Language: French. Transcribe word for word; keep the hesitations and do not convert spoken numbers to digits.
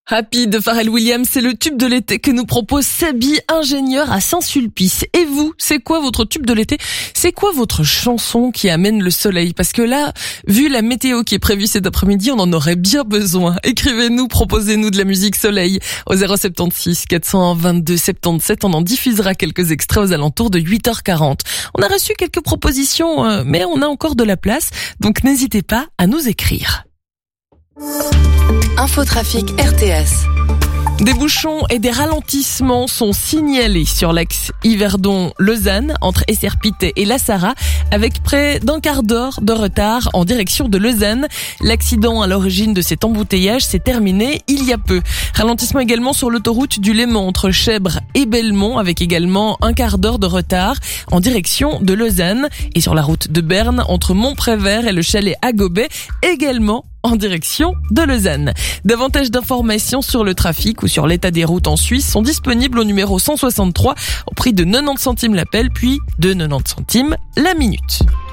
Happy de Pharrell Williams, c'est le tube de l'été que nous propose Sabi, ingénieur à Saint-Sulpice. Et vous, c'est quoi votre tube de l'été? C'est quoi votre chanson qui amène le soleil? Parce que là, vu la météo qui est prévue cet après-midi, on en aurait bien besoin. Écrivez-nous, proposez-nous de la musique soleil au zéro sept six quatre cent vingt-deux soixante-dix-sept. On en diffusera quelques extraits aux alentours de huit heures quarante. On a reçu quelques propositions, mais on a encore de la place. Donc n'hésitez pas à nous écrire. Infotrafic R T S. Des bouchons et des ralentissements sont signalés sur l'axe Yverdon-Lausanne entre Esserpite et La Sarraz avec près d'un quart d'heure de retard en direction de Lausanne. L'accident à l'origine de cet embouteillage s'est terminé il y a peu. Ralentissement également sur l'autoroute du Léman entre Chèvres et Belmont avec également un quart d'heure de retard en direction de Lausanne et sur la route de Berne entre Montprévert et le chalet à Gobet également en direction de Lausanne. Davantage d'informations sur le trafic ou sur l'état des routes en Suisse sont disponibles au numéro cent soixante-trois au prix de quatre-vingt-dix centimes l'appel puis de quatre-vingt-dix centimes la minute.